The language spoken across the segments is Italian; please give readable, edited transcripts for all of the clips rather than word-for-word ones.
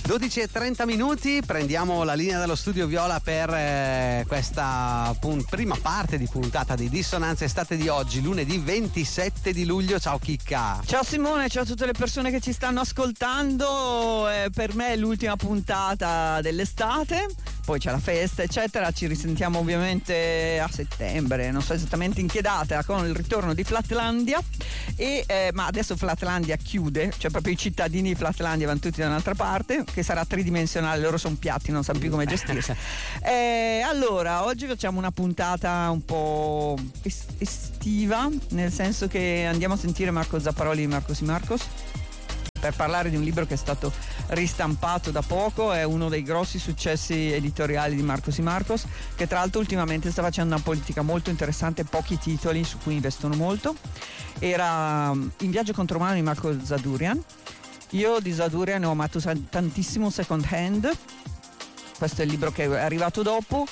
12:30, prendiamo la linea dallo studio Viola per questa prima parte di puntata di Dissonanza Estate di oggi, lunedì 27 di luglio. Ciao Chicca. Ciao Simone, ciao a tutte le persone che ci stanno ascoltando. Per me è l'ultima puntata dell'estate, poi c'è la festa eccetera, ci risentiamo ovviamente a settembre, non so esattamente in che data, con il ritorno di Flatlandia ma adesso Flatlandia chiude, cioè proprio i cittadini di Flatlandia vanno tutti da un'altra parte, che sarà tridimensionale, loro sono piatti, non sanno più come gestirsi. Allora, oggi facciamo una puntata un po' estiva, nel senso che andiamo a sentire Marco Zapparoli di Marcos y Marcos per parlare di un libro che è stato ristampato da poco, è uno dei grossi successi editoriali di Marcos y Marcos, che tra l'altro ultimamente sta facendo una politica molto interessante, pochi titoli su cui investono molto. Era In viaggio contromano di Marco Zadurian. Io di Zadurian ho amato tantissimo Second Hand, questo è il libro che è arrivato dopo,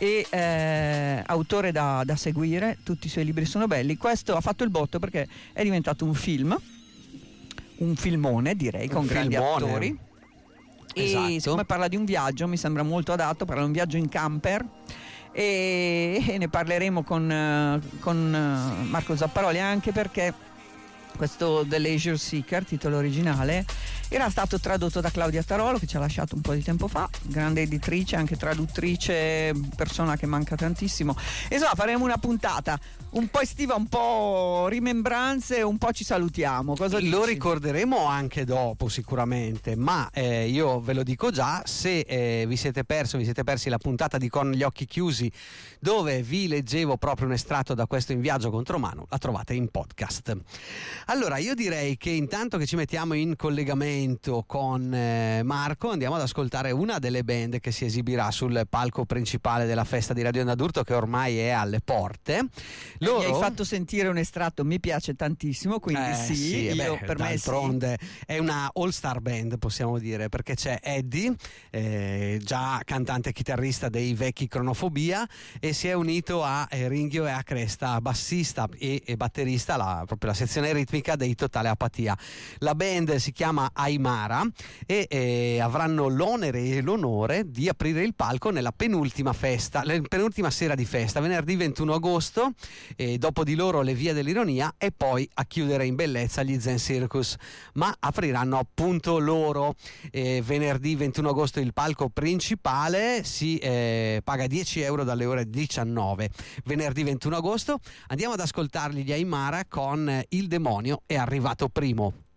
e autore da seguire, tutti i suoi libri sono belli. Questo ha fatto il botto perché è diventato un film, un filmone direi, con grandi attori. Esatto. E siccome parla di un viaggio mi sembra molto adatto, parla di un viaggio in camper e ne parleremo con Marco Zapparoli, anche perché questo The Leisure Seeker, titolo originale, era stato tradotto da Claudia Tarolo, che ci ha lasciato un po' di tempo fa, grande editrice, anche traduttrice, persona che manca tantissimo. Insomma, faremo una puntata un po' estiva, un po' rimembranze, un po' ci salutiamo. Cosa dici? Lo ricorderemo anche dopo sicuramente, ma io ve lo dico già, se vi siete persi la puntata di Con gli occhi chiusi, dove vi leggevo proprio un estratto da questo In viaggio contromano, la trovate in podcast. Allora, io direi che intanto che ci mettiamo in collegamento con Marco, andiamo ad ascoltare una delle band che si esibirà sul palco principale della festa di Radio Nadurto, che ormai è alle porte. Mi hai fatto sentire un estratto, mi piace tantissimo, quindi sì, per me d'altronde è una all-star band, possiamo dire, perché c'è Eddie, già cantante e chitarrista dei vecchi Cronofobia, e si è unito a Ringhio e a Cresta, bassista e batterista, proprio la sezione ritmica dei Totale Apatia. La band si chiama Aymara e avranno l'onere e l'onore di aprire il palco nella penultima sera di festa, venerdì 21 agosto, e dopo di loro le Vie dell'Ironia, e poi a chiudere in bellezza gli Zen Circus, ma apriranno appunto loro. Venerdì 21 agosto il palco principale si paga 10 euro dalle ore 19. Venerdì 21 agosto andiamo ad ascoltarli gli Aymara con Il demonio è arrivato primo.